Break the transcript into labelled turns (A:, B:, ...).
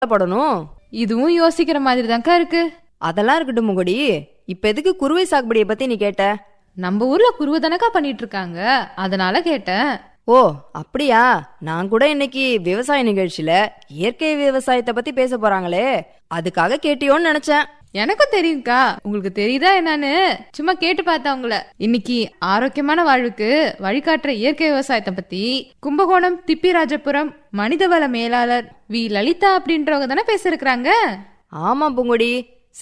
A: படணும்.
B: இதுவும் யோசிக்கிற மாதிரி தான்க்கா இருக்கு.
A: அதெல்லாம் இருக்கட்டும் முகடி. இப்ப எதுக்கு குறுவை சாகுபடியை பத்தி நீ கேட்ட?
B: நம்ம ஊர்ல குருவை தானக்கா பண்ணிட்டு இருக்காங்க, அதனால கேட்டேன்.
A: ஓ அப்படியா? நான் கூட இன்னைக்கு விவசாய நிகழ்ச்சியில இயற்கை விவசாயத்தை பத்தி பேச போறாங்களே, அதுக்காக கேட்டியோன்னு நினைச்சேன்.
B: எனக்கும் தெரியும்க்கா, உங்களுக்கு தெரியுதா என்னன்னு சும்மா கேட்டு பார்த்தா உங்கள. இன்னைக்கு ஆரோக்கியமான வாழ்வுக்கு வழிகாட்டுற இயற்கை விவசாயத்தை பத்தி கும்பகோணம் திப்பிராஜபுரம் மனிதவள மேலாளர் வி லலிதா அப்படின்றவங்க தானே பேச இருக்கிறாங்க.
A: ஆமா பூங்கொடி,